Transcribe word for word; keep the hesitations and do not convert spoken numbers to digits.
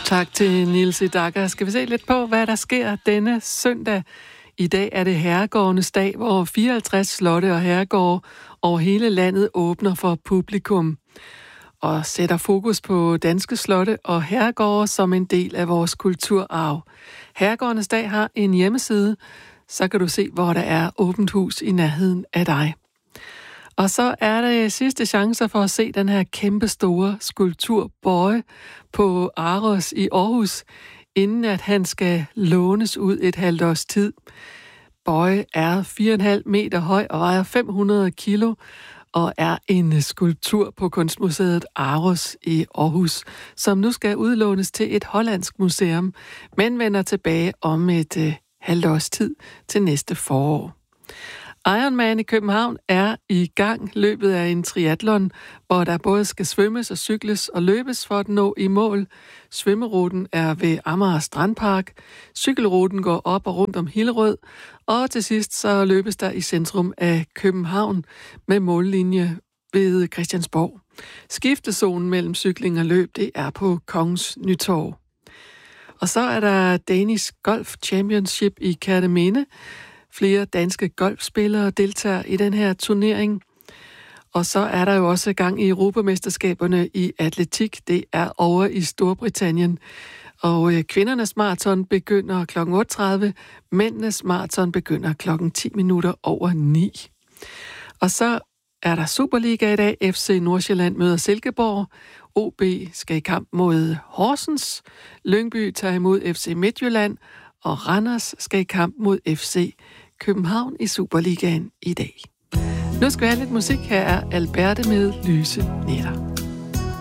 Tak til Niels Edager. Skal vi se lidt på, hvad der sker denne søndag? I dag er det herregårdenes dag, hvor fireoghalvtreds slotte og herregårde over hele landet åbner for publikum og sætter fokus på danske slotte og herregårde som en del af vores kulturarv. Herregårdenes dag har en hjemmeside, så kan du se, hvor der er åbent hus i nærheden af dig. Og så er der sidste chancer for at se den her kæmpe store skulptur Bøje på Aros i Aarhus, inden at han skal lånes ud et halvt års tid. Bøje er fire komma fem meter høj og vejer fem hundrede kilo og er en skulptur på Kunstmuseet Aros i Aarhus, som nu skal udlånes til et hollandsk museum, men vender tilbage om et øh, halvt års tid til næste forår. Ironman i København er i gang. Løbet af en triathlon, hvor der både skal svømmes og cykles og løbes for at nå i mål. Svømmeruten er ved Amager Strandpark. Cykelruten går op og rundt om Hillerød. Og til sidst så løbes der i centrum af København med mållinje ved Christiansborg. Skiftezonen mellem cykling og løb, det er på Kongens Nytorv. Og så er der Danish Golf Championship i Kerteminde. Flere danske golfspillere deltager i den her turnering. Og så er der jo også gang i Europamesterskaberne i atletik. Det er over i Storbritannien. Og øh, kvindernes maraton begynder klokken otte tredive. Mændenes maraton begynder klokken ti minutter over ni. Og så er der Superliga i dag. F C Nordsjælland møder Silkeborg. O B skal i kamp mod Horsens. Lyngby tager imod F C Midtjylland. Og Randers skal i kamp mod F C København i Superligaen i dag. Nu skal vi have lidt musik. Her er Alberte med Lyse Nætter.